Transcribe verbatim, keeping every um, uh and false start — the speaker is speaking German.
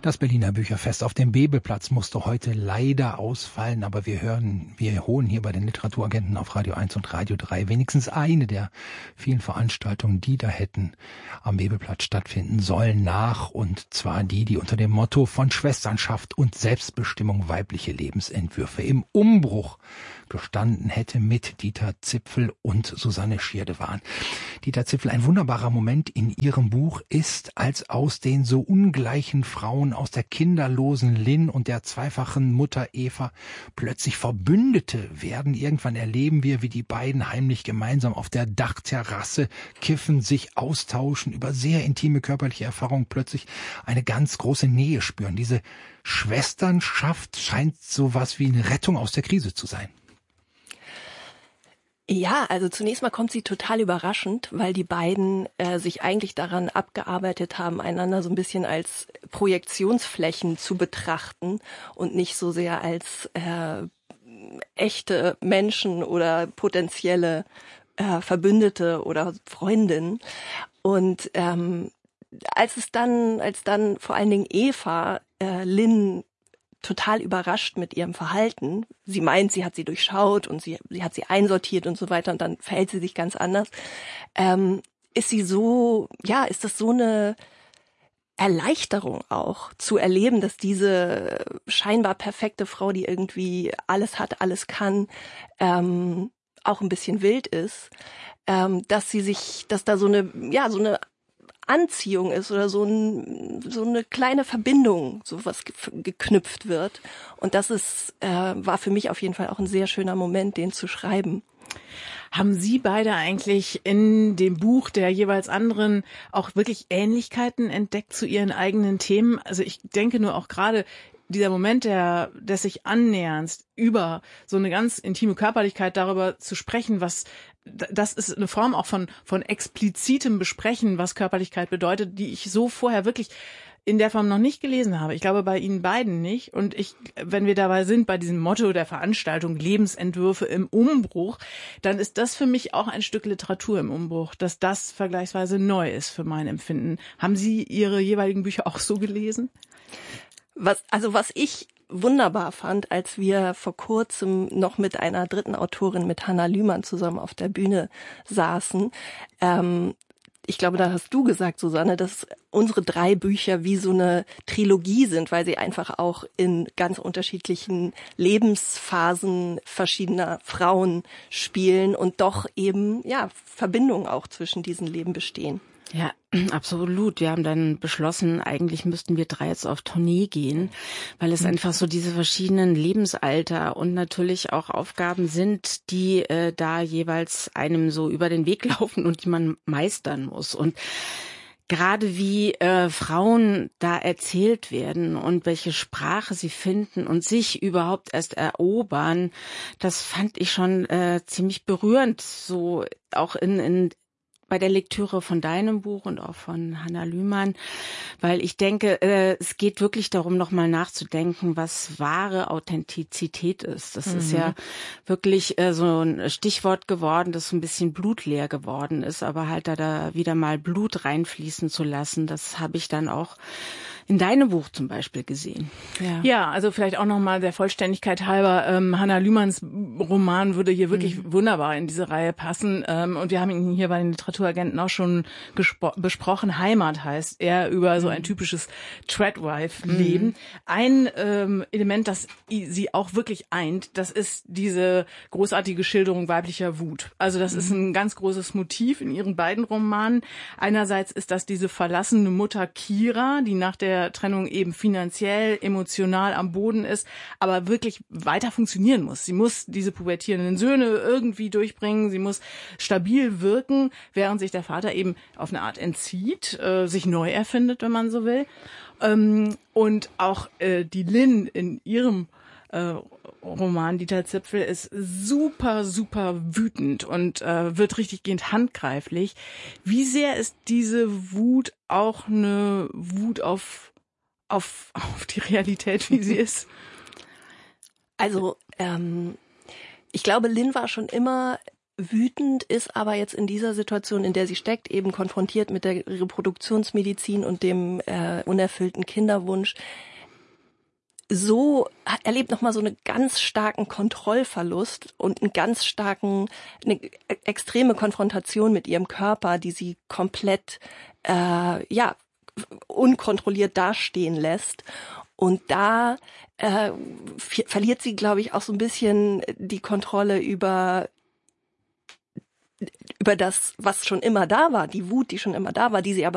Das Berliner Bücherfest auf dem Bebelplatz musste heute leider ausfallen, aber wir hören, wir holen hier bei den Literaturagenten auf Radio eins und Radio drei wenigstens eine der vielen Veranstaltungen, die da hätten am Bebelplatz stattfinden sollen, nach, und zwar die, die unter dem Motto von Schwesternschaft und Selbstbestimmung weibliche Lebensentwürfe im Umbruch gestanden hätte, mit Dieter Zipfel und Susanne Schirdewan. Dieter Zipfel, ein wunderbarer Moment in ihrem Buch ist, als aus den so ungleichen Frauen, aus der kinderlosen Lynn und der zweifachen Mutter Eva plötzlich Verbündete werden. Irgendwann erleben wir, wie die beiden heimlich gemeinsam auf der Dachterrasse kiffen, sich austauschen, über sehr intime körperliche Erfahrungen plötzlich eine ganz große Nähe spüren. Diese Schwesternschaft scheint sowas wie eine Rettung aus der Krise zu sein. Ja, also zunächst mal kommt sie total überraschend, weil die beiden äh, sich eigentlich daran abgearbeitet haben, einander so ein bisschen als Projektionsflächen zu betrachten und nicht so sehr als äh, echte Menschen oder potenzielle äh, Verbündete oder Freundinnen. Und ähm, als es dann, als dann vor allen Dingen Eva äh, Lynn total überrascht mit ihrem Verhalten. Sie meint, sie hat sie durchschaut und sie, sie hat sie einsortiert und so weiter, und dann verhält sie sich ganz anders. Ähm, ist sie so, ja, ist das so eine Erleichterung auch, zu erleben, dass diese scheinbar perfekte Frau, die irgendwie alles hat, alles kann, ähm, auch ein bisschen wild ist, ähm, dass sie sich, dass da so eine, ja, so eine Anziehung ist oder so, ein, so eine kleine Verbindung, so was geknüpft wird. Und das ist, äh, war für mich auf jeden Fall auch ein sehr schöner Moment, den zu schreiben. Haben Sie beide eigentlich in dem Buch der jeweils anderen auch wirklich Ähnlichkeiten entdeckt zu Ihren eigenen Themen? Also ich denke nur auch gerade dieser Moment der, des sich Annäherns über so eine ganz intime Körperlichkeit, darüber zu sprechen, was, das ist eine Form auch von, von explizitem Besprechen, was Körperlichkeit bedeutet, die ich so vorher wirklich in der Form noch nicht gelesen habe. Ich glaube, bei Ihnen beiden nicht. Und ich, wenn wir dabei sind, bei diesem Motto der Veranstaltung Lebensentwürfe im Umbruch, dann ist das für mich auch ein Stück Literatur im Umbruch, dass das vergleichsweise neu ist für mein Empfinden. Haben Sie Ihre jeweiligen Bücher auch so gelesen? Was, also was ich wunderbar fand, als wir vor kurzem noch mit einer dritten Autorin, mit Hanna Lühmann, zusammen auf der Bühne saßen, ähm, ich glaube, da hast du gesagt, Susanne, dass unsere drei Bücher wie so eine Trilogie sind, weil sie einfach auch in ganz unterschiedlichen Lebensphasen verschiedener Frauen spielen und doch eben, ja, Verbindungen auch zwischen diesen Leben bestehen. Ja, absolut. Wir haben dann beschlossen, eigentlich müssten wir drei jetzt auf Tournee gehen, weil es einfach so diese verschiedenen Lebensalter und natürlich auch Aufgaben sind, die äh, da jeweils einem so über den Weg laufen und die man meistern muss. Und gerade wie äh, Frauen da erzählt werden und welche Sprache sie finden und sich überhaupt erst erobern, das fand ich schon äh, ziemlich berührend, so auch in, in bei der Lektüre von deinem Buch und auch von Hanna Lühmann, weil ich denke, äh, es geht wirklich darum, nochmal nachzudenken, was wahre Authentizität ist. Das mhm. ist ja wirklich äh, so ein Stichwort geworden, das so ein bisschen blutleer geworden ist, aber halt da, da wieder mal Blut reinfließen zu lassen, das habe ich dann auch in deinem Buch zum Beispiel gesehen. Ja, ja, also vielleicht auch nochmal der Vollständigkeit halber, ähm, Hanna Lühmanns Roman würde hier wirklich mhm. wunderbar in diese Reihe passen. Ähm, und wir haben ihn hier bei den Literaturagenten auch schon gespro- besprochen. Heimat heißt er, über so ein typisches Tradwife-Leben. Mhm. Ein ähm, Element, das sie auch wirklich eint, das ist diese großartige Schilderung weiblicher Wut. Also das mhm. ist ein ganz großes Motiv in ihren beiden Romanen. Einerseits ist das diese verlassene Mutter Kira, die nach der Trennung eben finanziell, emotional am Boden ist, aber wirklich weiter funktionieren muss. Sie muss diese pubertierenden Söhne irgendwie durchbringen, sie muss stabil wirken, während sich der Vater eben auf eine Art entzieht, äh, sich neu erfindet, wenn man so will. Ähm, und auch äh, die Lynn in ihrem äh, Roman Dieter Zipfel ist super, super wütend und äh, wird richtiggehend handgreiflich. Wie sehr ist diese Wut auch eine Wut auf, auf, auf die Realität, wie sie ist? Also, ähm, ich glaube, Lynn war schon immer wütend, ist aber jetzt in dieser Situation, in der sie steckt, eben konfrontiert mit der Reproduktionsmedizin und dem äh, unerfüllten Kinderwunsch, so erlebt nochmal so einen ganz starken Kontrollverlust und einen ganz starken, eine extreme Konfrontation mit ihrem Körper, die sie komplett, äh, ja, unkontrolliert dastehen lässt. Und da äh, f- verliert sie, glaube ich, auch so ein bisschen die Kontrolle über über das, was schon immer da war, die Wut, die schon immer da war, die sie aber